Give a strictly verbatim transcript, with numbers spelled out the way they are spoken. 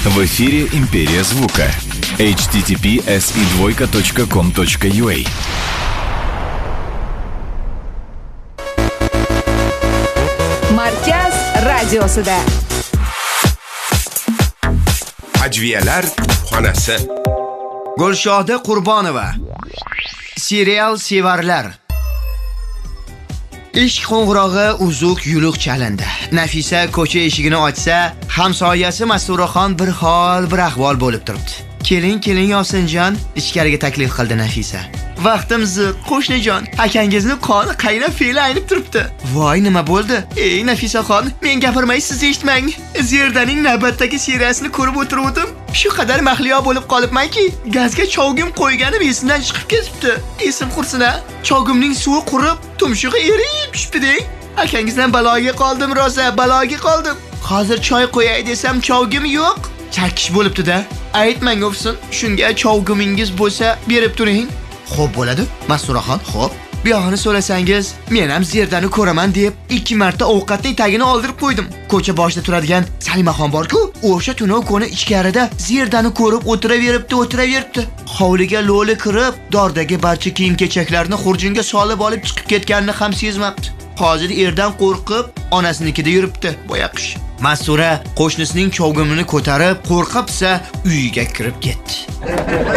В эфире «Империя звука». эйч ти ти пи эс и двойка точка ком точка ю а. Markaz radiosida. Ajviyalar xonasi. Gulshoda Qurbonova. Serial sevarlar. Ishq qo'ng'irog'i uzuq yuluq chalindi. Nafisa ko'cha eshigini ochsa, hamsoyasi Masturaxon bir hol bir ahvol bo'lib turibdi. Keling, keling Yosinjon, ichkariga taklif qildi Nafisa. Vaqtim ziq, qo'shnijon, akangizni qoni qaynab fe'li aynib turibdi. Voy, nima bo'ldi? Ey Nafisaxon, men gapirmay siz eshitmang. Zerdaning navbatdagi seriyasini ko'rib o'tirdim. Shu qadar mahliyo bo'lib qolibmanki, gazga chovgim qo'yganim esimdan chiqib ketibdi. Esim qursin-a, chovgimning suvi qurib, tumshug'i erib tushibdi-deng. Akangizdan baloga qoldim, rosa baloga qoldim. Hozir choy qo'yay desam chovgim yo'q. Chakish bo'libdi-da. Aytmang o'fsin, shunga chovgimingiz bo'lsa, berib turing. Xo'p bo'ladi, Masturaxon, xo'p. Bu yog'ini so'rasangiz, men ham Zerdani ko'raman deb ikki marta ovqatning tagini oldirib qo'ydim. Ko'cha boshida turadigan Salimaxon bor-ku, o'sha tunov kuni ichkarida Zerdani ko'rib o'tiraveribdi, o'tiraveribdi. Hovliga lo'li kirib, dordagi barcha kiyim-kechaklarni xurjunga solib olib chiqib ketganini ham sezmabdi. Hozir erdan qo'rqib, onasinikida yuribdi, boyaqish. Mastura qo'shnisining chovgimini ko'tarib, qo'rqibsa, uyiga kirib ketdi.